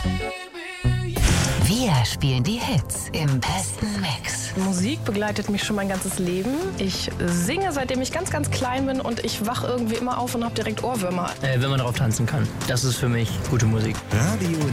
Wir spielen die Hits im besten Mix. Musik begleitet mich schon mein ganzes Leben. Ich singe, seitdem ich ganz, ganz klein bin und ich wach irgendwie immer auf und habe direkt Ohrwürmer. Wenn man darauf tanzen kann. Das ist für mich gute Musik. Radio